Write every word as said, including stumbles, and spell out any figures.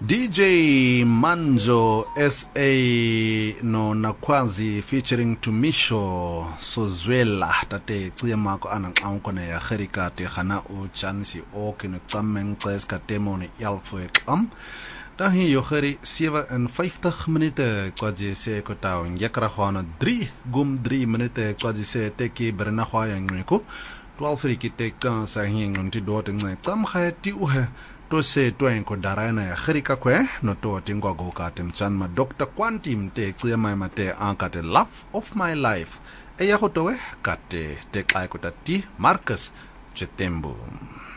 D J Manzo S A no Nakwazi featuring Tumisho Sozwela tate tsiyama ko ana nxankone ya Gerika te gana u chansi ook in tsammeng tses ka temone elf ekam dan hier yo geri vysevenvyftig minute kwaji se ko taw yakra khwana drie gum drie minute kwaji se teki berna khwaya ngeko twaalf rikite kan sa hingon ti dot ngai tsam khati u he to se to en ko darana ya Gerika kwe no to tingwa go ka tem chanma Doctor Quantim te tsiyama mate ankate love of my life eya gotowe kate te kai ko tati Marcus Chetembo.